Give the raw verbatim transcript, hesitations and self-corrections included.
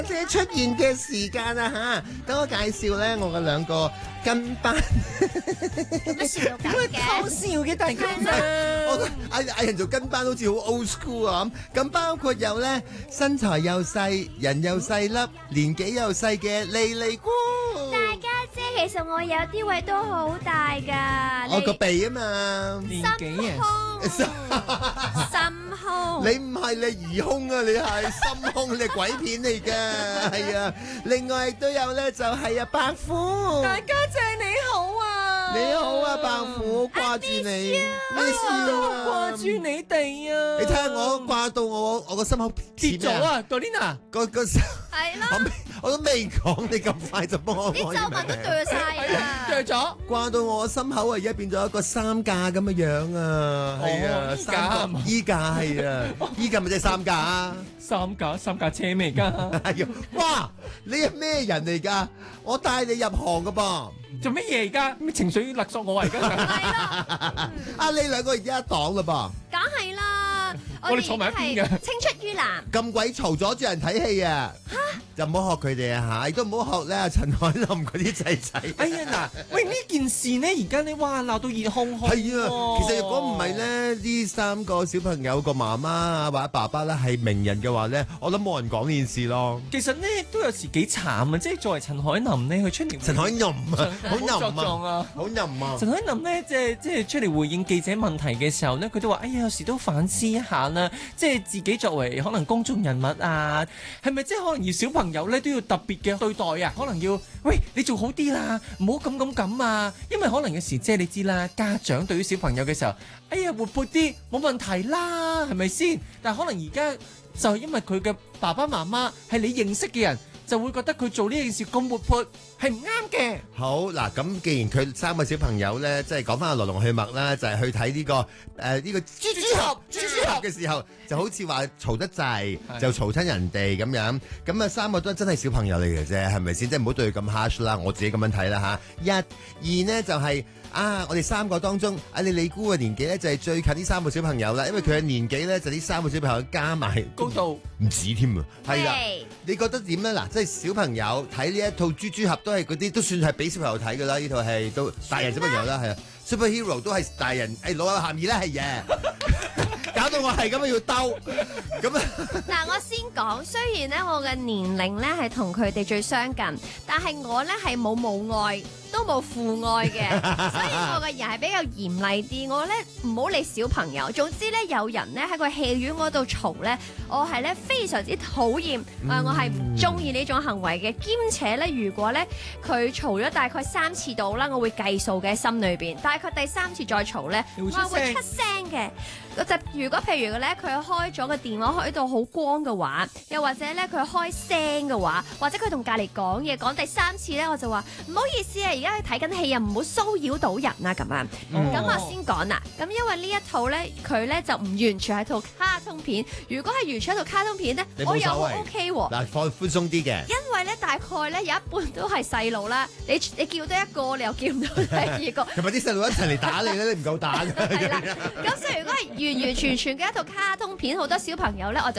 即係出現嘅時間啊嚇，等我介紹咧我嘅兩個跟班。 乜笑到咁嘅？ 好笑嘅大家我嗌嗌人做跟班好似好 old school 啊咁。咁包括有咧身材又細、人又細粒、年紀又細嘅莉莉姑。 大家姐，其實我有啲位都好大㗎。 我個鼻啊嘛。 年紀啊， 心胸。 你唔係你疑兇啊，你係心兇，你係鬼片嚟㗎，係啊。另外亦都有咧，就係啊伯父。 大家姐你好啊， 你好啊伯父，掛住你，咩事啊？ 掛住你哋啊！ 你睇下我掛到我我個心口跌咗啊 Dorina 個個係咯， 我未我都未講，你咁快就幫我啲皺紋都對晒啦。 對咗， 掛到我心口啊！而家變咗一個三架咁嘅樣啊，係啊， 哦三個衣架係啊，衣架咪即係三架啊！ 三架三架車咩㗎？ 係啊！哇！你係咩人嚟㗎？我帶你入行㗎噃。 做乜嘢而家？咩情緒勒索我啊而家？ 係咯， 啊！你兩個而家一檔嘞噃。 梗係啦。 我哋坐埋一邊嘅青出於藍。 咁鬼嘈阻住人睇戲啊！就唔好學佢哋啊嚇，亦都唔好學咧陳凱琳嗰啲仔仔。 哎呀嗱，喂呢件事呢，而家你哇鬧到熱烘烘。 係啊，其實如果唔係咧，呢三個小朋友個媽媽啊或者爸爸咧係名人嘅話咧，我諗冇人講呢件事咯。 其實呢，都有時幾慘啊，即係作為陳凱琳呢，佢出嚟陳凱琳啊，好好作狀淫啊， 啊！ 好淫啊！ 陳凱琳呢，即係即係出嚟回應記者問題嘅時候呢，佢都話：哎呀，有時都反思一下啦，即係自己作為可能公眾人物啊，係咪即係可能要小朋友呢都要特別嘅對待啊？可能要喂你做好啲啦，唔好咁咁咁啊！因為可能有時即係你知啦，家長對於小朋友嘅時候，哎呀活潑啲冇問題啦，係咪先？但係可能而家就係因為佢嘅爸爸媽媽係你認識嘅人。就會覺得佢做呢件事咁活潑係唔啱嘅。 好嗱，咁既然佢三個小朋友咧，即係講翻個來龍去脈啦，就係、是、去睇呢、這個誒呢、呃這個蜘蛛俠蜘蛛俠嘅時候，就好似話嘈得滯，就嘈親人哋咁樣。咁啊三個都真係小朋友嚟嘅啫，係咪先？即係唔好對佢咁 harsh 啦，我自己咁樣睇啦嚇。一、二呢就係、是。啊！我哋三個當中，阿你李姑嘅年紀咧就係最近呢三個小朋友啦，因為佢嘅年紀咧就呢三個小朋友加埋高度唔止添啊，係啦。 係你覺得點咧？嗱，即係小朋友睇呢一套豬豬俠都係嗰啲，都算係俾小朋友睇噶啦。呢套戲都大人小朋友啦，係啊。Superhero 都係大人，誒老有咸宜啦，係嘅。搞到我係咁樣要兜，咁啊。 嗱，我先講，雖然咧我嘅年齡咧係同佢哋最相近，但係我咧係冇母愛，都冇父愛嘅，所以我嘅人係比較嚴厲啲。我咧唔好理小朋友，總之咧有人咧喺個戲院嗰度嘈咧，我係咧非常之討厭，誒、嗯、我係唔中意呢種行為嘅。兼且咧，如果咧佢嘈咗大概三次到啦，我會計數嘅心裏邊，但係佢第三次再嘈咧，我係會出聲嘅。就如果譬如咧，佢開咗個電話開到好光嘅話，又或者咧佢開聲嘅話，或者佢同隔離講嘢講第三次咧，我就話唔好意思啊，而家睇緊戲啊，唔好騷擾到人啊咁樣。咁、嗯、我先講啦。咁因為呢一套咧，佢咧就唔完全係套卡通片。如果係完全一套卡通片咧，我又 OK 喎。 嗱，放寬鬆啲嘅。 因為咧大概咧有一半都係細路啦，你你叫得一個，你又叫唔到第二個。 同埋啲細路一齊嚟打你咧，你唔夠打嘅。 係啦。咁所以如果係完完全全嘅一套卡通片，好多小朋友咧，我就